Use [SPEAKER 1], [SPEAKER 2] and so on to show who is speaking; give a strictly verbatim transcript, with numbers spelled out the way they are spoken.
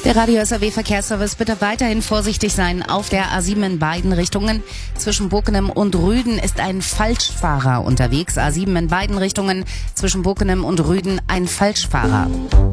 [SPEAKER 1] Der Radio S R W Verkehrsservice, bitte weiterhin vorsichtig sein. Auf der A sieben in beiden Richtungen. Zwischen Bockenem und Rüden ist ein Falschfahrer unterwegs. A sieben in beiden Richtungen. Zwischen Bockenem und Rüden ein Falschfahrer.